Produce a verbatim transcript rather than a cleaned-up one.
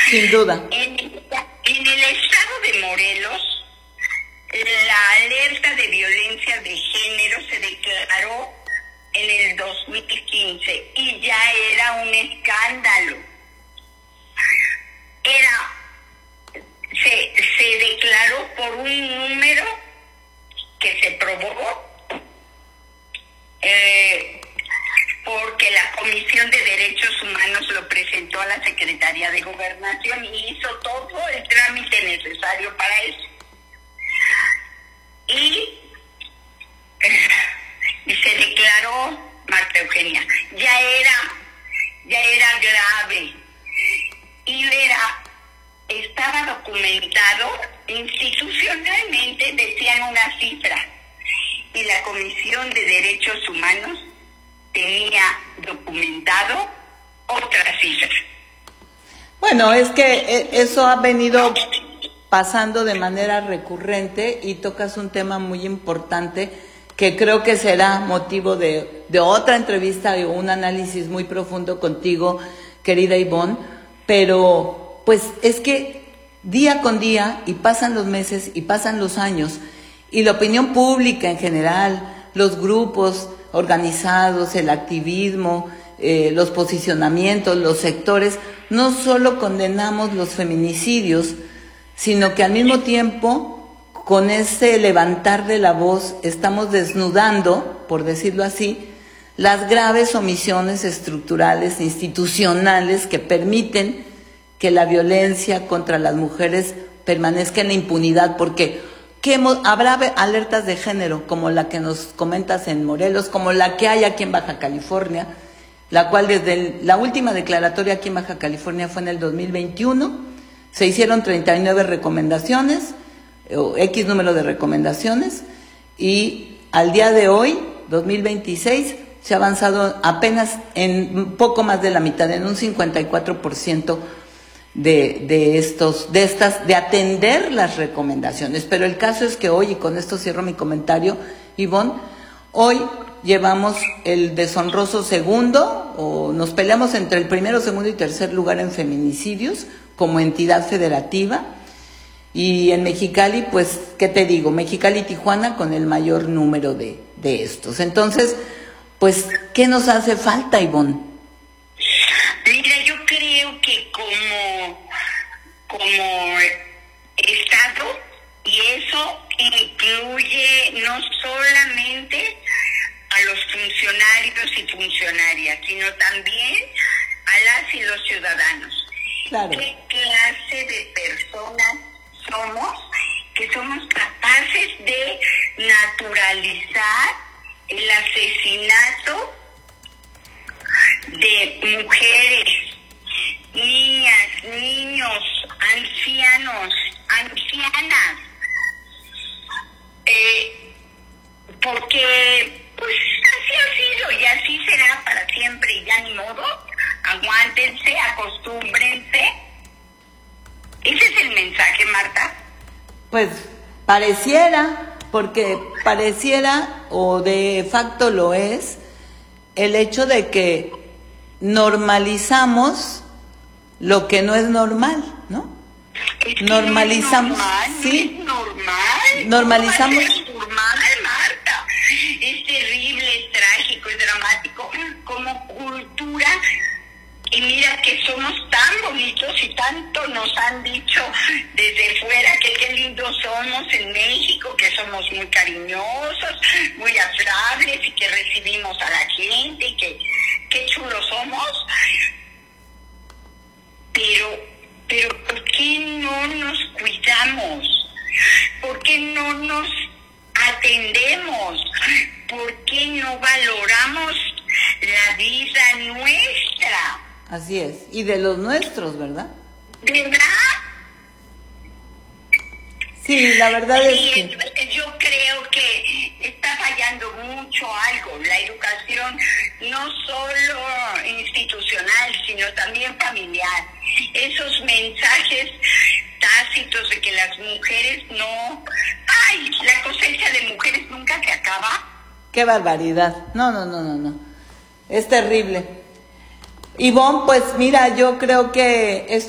Sin duda. En, en el estado de Morelos, la alerta de violencia de género se declaró en el dos mil quince y ya era un escándalo. Era, se, se declaró por un número que se probó eh, porque la Comisión de Derechos Humanos lo presentó a la Secretaría de Gobernación y hizo todo el trámite necesario para eso. Y, y se declaró, Marta Eugenia, ya era, ya era grave y era, estaba documentado institucionalmente, decían una cifra, y la Comisión de Derechos Humanos tenía documentado otra cifra. Bueno, es que eso ha venido pasando de manera recurrente y tocas un tema muy importante que creo que será motivo de, de otra entrevista o un análisis muy profundo contigo, querida Ivonne, pero pues es que día con día, y pasan los meses y pasan los años, y la opinión pública en general, los grupos organizados, el activismo, eh, los posicionamientos, los sectores, no solo condenamos los feminicidios, sino que al mismo tiempo, con ese levantar de la voz, estamos desnudando, por decirlo así, las graves omisiones estructurales, institucionales, que permiten que la violencia contra las mujeres permanezca en la impunidad, porque ¿qué hemos, habrá alertas de género, como la que nos comentas en Morelos, como la que hay aquí en Baja California, la cual desde el, la última declaratoria aquí en Baja California fue en el dos mil veintiuno, se hicieron treinta y nueve recomendaciones, o X número de recomendaciones, y al día de hoy, dos mil veintiséis, se ha avanzado apenas en un poco más de la mitad, en un cincuenta y cuatro por ciento de, de estos, de estas, de atender las recomendaciones. Pero el caso es que hoy, y con esto cierro mi comentario, Ivonne, hoy llevamos el deshonroso segundo, o nos peleamos entre el primero, segundo y tercer lugar en feminicidios como entidad federativa, y en Mexicali, pues, ¿qué te digo? Mexicali y Tijuana con el mayor número de, de estos. Entonces, pues, ¿qué nos hace falta, Ivonne? Mira, yo creo que como, como Estado, y eso incluye no solamente a los funcionarios y funcionarias, sino también a las y los ciudadanos. Claro. ¿Qué clase de personas somos que somos capaces de naturalizar el asesinato de mujeres, niñas, niños, ancianos, ancianas? Eh, porque pues así ha sido y así será para siempre y ya ni modo. Aguántense, acostúmbrense. ¿Ese es el mensaje, Marta? Pues pareciera, porque pareciera, o de facto lo es, el hecho de que normalizamos lo que no es normal, ¿no? Es que normalizamos, no es normal, sí, no es normal. normalizamos. ¿Cómo va a ser normal, Marta? Es terrible, es trágico, es dramático. Como cultura, y mira que somos tan bonitos y tanto nos han dicho desde fuera que qué lindos somos en México, que somos muy cariñosos, muy afrables y que recibimos a la gente y que qué chulos somos. Pero, pero ¿por qué no nos cuidamos? ¿Por qué no nos atendemos? ¿Por qué no valoramos la vida nuestra? Así es, y de los nuestros, ¿verdad? ¿Verdad? Sí, la verdad es Sí, que... yo creo que está fallando mucho algo, la educación no solo institucional, sino también familiar. Esos mensajes tácitos de que las mujeres no... ¡Ay! La cosecha de mujeres nunca se acaba. ¡Qué barbaridad! No, no, no, no, no. Es terrible. Ivonne, pues mira, yo creo que